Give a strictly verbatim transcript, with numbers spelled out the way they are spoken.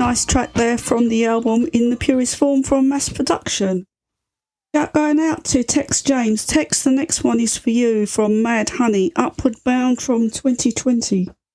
nice track there from the album In the Purest Form from Mass Production. Shout going out to Tex James. Tex, the next one is for you from Mad Honey, Upward Bound from twenty twenty.